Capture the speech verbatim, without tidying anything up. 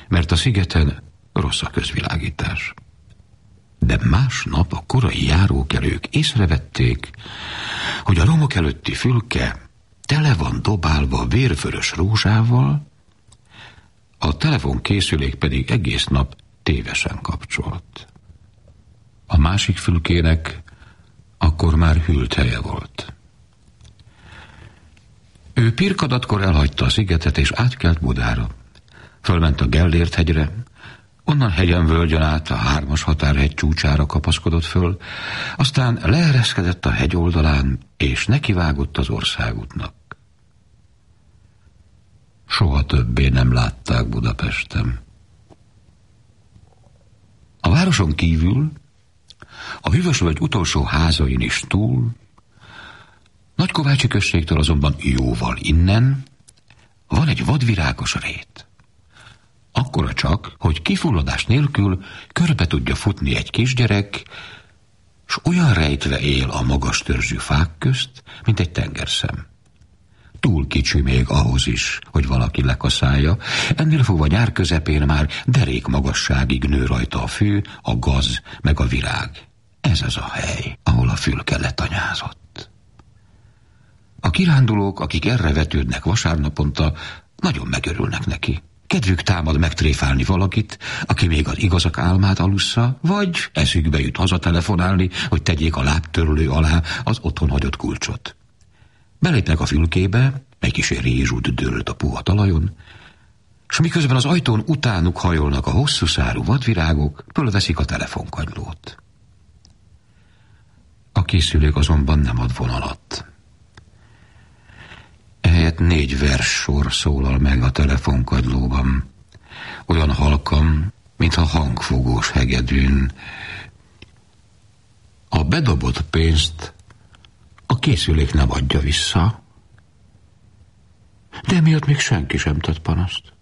mert a szigeten rossz a közvilágítás. De másnap a korai járókelők észrevették, hogy a romok előtti fülke tele van dobálva vérvörös rózsával, a telefonkészülék pedig egész nap tévesen kapcsolt. A másik fülkének akkor már hűlt helye volt. Ő pirkadatkor elhagyta a szigetet, és átkelt Budára. Fölment a Gellért hegyre, onnan hegyen völgyön át a hármas határhegy csúcsára kapaszkodott föl, aztán leereszkedett a hegy oldalán, és nekivágott az országútnak. Soha többé nem látták Budapesten. A városon kívül, a Hűvösvölgy utolsó házain is túl, Nagykovácsi községtől azonban jóval innen van egy vadvirágos rét. Akkora csak, hogy kifulladás nélkül körbe tudja futni egy kisgyerek, s olyan rejtve él a magas törzsű fák közt, mint egy tengerszem. Túl kicsi még ahhoz is, hogy valaki lekaszálja, ennél fogva nyár közepén már derék magasságig nő rajta a fű, a gaz, meg a virág. Ez az a hely, ahol a fülke letanyázott. A kirándulók, akik erre vetődnek vasárnaponta, nagyon megörülnek neki. Kedvük támad megtréfálni valakit, aki még az igazak álmát alussza, vagy eszükbe jut hazatelefonálni, hogy tegyék a lábtörlő alá az otthon hagyott kulcsot. Belépnek a fülkébe, egy kis rézsút dőlt a puha talajon, s miközben az ajtón utánuk hajolnak a hosszú szárú vadvirágok, fölveszik a telefonkagylót. A készülék azonban nem ad vonalat. Ehelyett négy verssor szólal meg a telefonkagylóban, olyan halkan, mintha hangfogós hegedűn. A bedobott pénzt a készülék nem adja vissza, de miatt még senki sem tett panaszt.